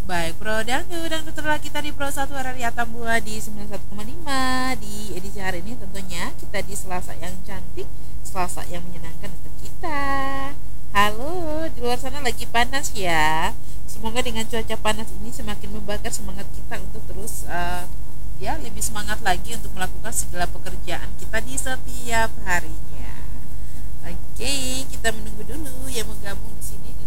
Baik, Pro Dangdut terlah kita di Pro 1 RRI Atambua di 91,5. Di edisi hari ini tentunya kita di Selasa yang cantik, Selasa yang menyenangkan untuk kita. Halo, di luar sana lagi panas ya. Semoga dengan cuaca panas ini semakin membakar semangat kita untuk terus ya lebih semangat lagi untuk melakukan segala pekerjaan kita di setiap harinya. Oke, kita menunggu dulu yang mau gabung di sini di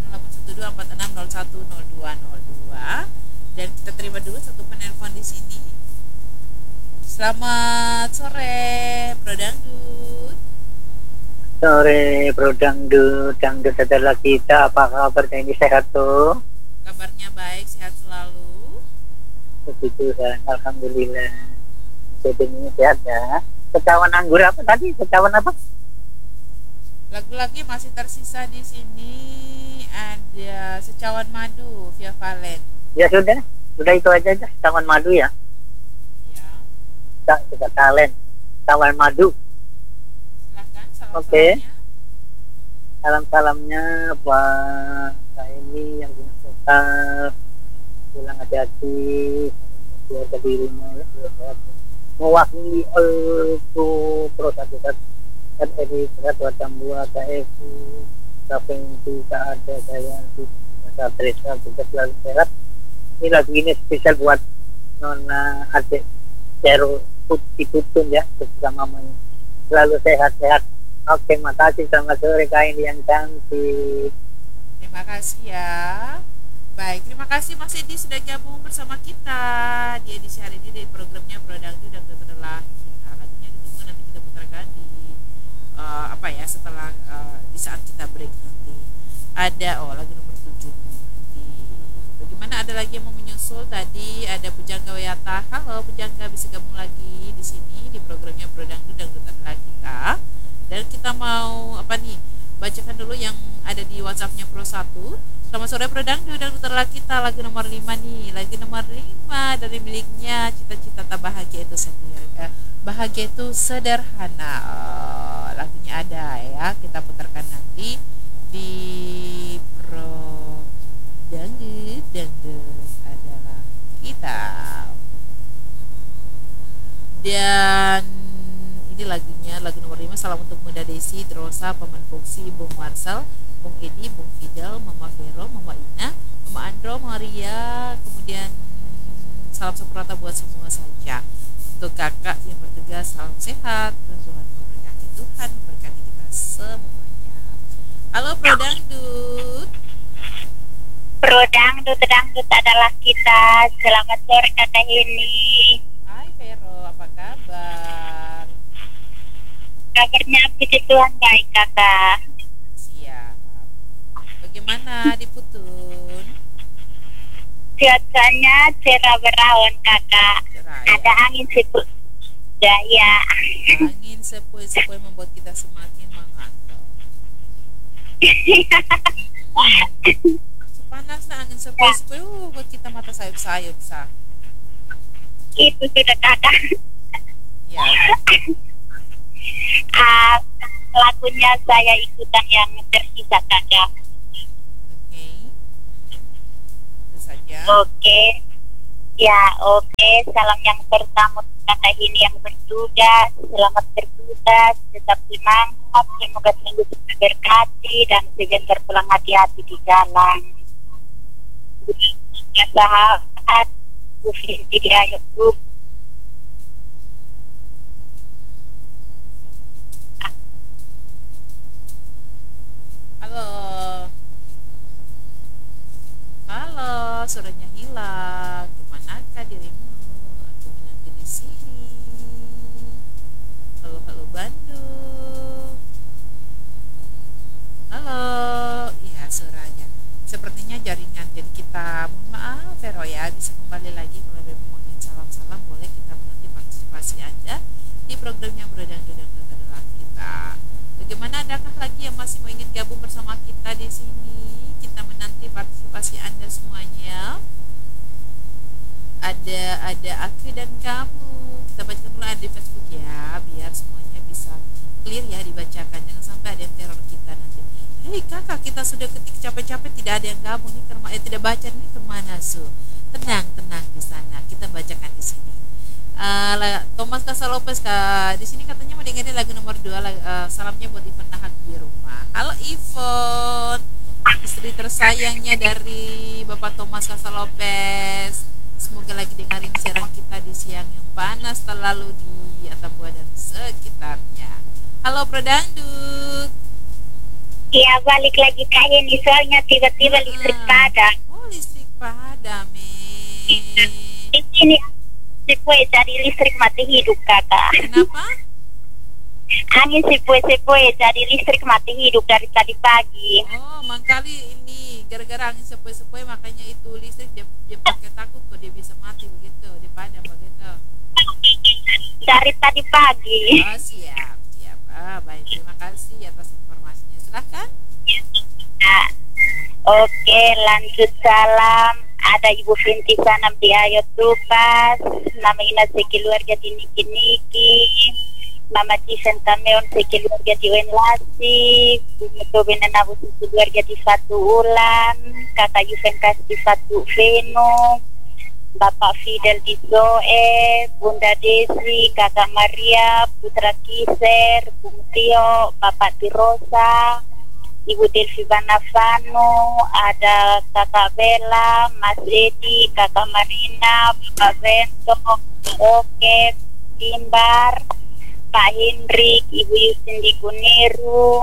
081246010202 dan kita terima dulu satu penelpon di sini. Selamat sore, Bro Dangdut. Sore Bro Dangdut, Dangdut adalah kita. Apa kabarnya ini, sehat tuh? Kabarnya baik, sehat selalu. Puji Tuhan, alhamdulillah. Jadi ini sehat ya. Secawan anggur apa tadi? Secawan apa? Lagu-lagu masih tersisa di sini, ada Secawan Madu via Valen. Ya sudah itu aja. Secawan madu ya. Ya, Kita talent. Secawan madu. silakan Oke. salam-salamnya. Salam-salamnya buat saya ini yang punya kota. Pulang hati-hati. Keluarga di rumah ya. Sehat. Mewakili untuk Pro satu RRI Satu Atambua KFU Kapentu ada saya di Satria juga selalu sehat. Ini lagu ini spesial buat Nona adik Cero Putih Putun ya, bersama mamanya. Selalu sehat-sehat. Oke, makasih. Selamat sore kain yang cantik. Terima kasih ya. Baik, terima kasih Mas Edi sudah gabung bersama kita di edisi hari ini dari programnya Bro Dangdut adalah kita. Lagunya ditunggu nanti kita putarkan di apa ya setelah di saat kita break nanti. Ada lagu nomor 7 di bagaimana, ada lagi yang mau menyusul tadi, ada Pujangga Wayata. Halo Pujangga, bisa gabung lagi di sini di programnya Bro Dangdut adalah kita. Dan kita mau apa nih? Bacakan dulu yang ada di WhatsAppnya Pro 1. Selamat sore Pro Dangdut adalah kita, lagu nomor 5 nih. Lagu nomor 5 dari miliknya Cita-Cita Tak Bahagia Itu Sendiri. Bahagia Itu Sederhana. Lagunya ada ya, kita putarkan nanti di Pro Dangdut adalah kita. Dan ini lagunya, lagu nomor 5, salam untuk Bunda Desi, Rosa, Paman Foksi, Bung Marcel, Bung Edi, Bung Fidel, Mama Vero, Mama Ina, Mama Andro, Maria, kemudian salam sempurna buat semua saja. Untuk kakak yang bertugas, salam sehat dan Tuhan memberkati. Tuhan memberkati kita semuanya. Halo Pro Dangdut. Pro Dangdut adalah kita. Selamat sore kakak ini. Hai Vero, apa kabar? Kabarnya puji Tuhan baik kakak. Siap. Bagaimana di Putun? Cuacanya cerah berawan kakak. Cerah Ada ya. angin siput. Ya. Angin sepoi-sepoi membuat kita semakin mengantuk. Sepanasnya angin sepoi-sepoi buat kita mata sayup-sayup sah. Itu sudah kakak. Ya, Ah, lagunya saya ikutan yang tersisa kakak. oke. Itu saja. Oke. Ya, oke. Salam yang pertama kakak ini yang bertugas. Selamat bertugas. Tetap semangat. Semoga selalu berkati dan sejak terpulang hati-hati di jalan. Ya, sahabat. Ufis di YouTube. Halo. Halo, suaranya hilang. Kemanakah dirimu? Aku menanti di sini. Halo, halo Bandung. Halo. Iya, suaranya. Sepertinya jaringan. Jadi kita mohon maaf Vero ya, bisa kembali lagi kalau memang mau ingin salam-salam, boleh kita menanti partisipasi Anda di programnya Bro Dangdut adalah kita. Bagaimana, adakah lagi yang masih mau ingin gabung bersama kita di sini? Kita menanti partisipasi Anda semuanya. Ada Akri dan kamu. Kita bacakan dulu ada di Facebook ya, biar semuanya bisa clear ya dibacakan. Jangan sampai ada yang teror kita nanti. Hei kakak, kita sudah ketik capek-capek tidak ada yang gabung nih tidak baca nih kemana su? Tenang, tenang di sana. Kita bacakan di sini. Thomas Casalopes di sini katanya mau dengerin lagu nomor 2 salamnya buat Ivan Nahak di rumah. Halo Ivon, istri tersayangnya dari Bapak Thomas Casalopes. Semoga lagi dengerin siaran kita di siang yang panas terlalu di Atambua dan sekitarnya. Halo Bro Dangdut. Iya, balik lagi ke ini soalnya tiba-tiba listrik padam. Oh, listrik padam. Di sini sepoi jadi listrik mati hidup kakak. Kenapa? Angin sepoi jadi listrik mati hidup dari tadi pagi. Oh, mangkali ini gara-gara angin sepoi-sepoi makanya itu listrik dia pakai takut kok dia bisa mati begitu, dipadam begitu. Dari tadi pagi. Oh, siap. Baik, terima kasih atas informasinya. Silakan. Nah, oke, lanjut salam. Ada Ibu Finti Sanam di Ayot Tupas, Mama Ina sekeluarga di Niki-Niki, Mama Cifen Tameon sekeluarga di Wenlasi, Bumeto Benanabu sekeluarga di Fatu Ulan, Kakak Yuven Kas di Fatu Veno, Bapak Fidel di Zoe, Bunda Desi, Kakak Maria, Putra Kiser, Bung Tio, Bapak Tirosa, Ibu Delvi Banavano, ada Kakak Bella, Mas Edi, Kakak Marina, Bapak Bento, Oke, Timbar, Pak Hendrik, Ibu Yusin di Kuniru,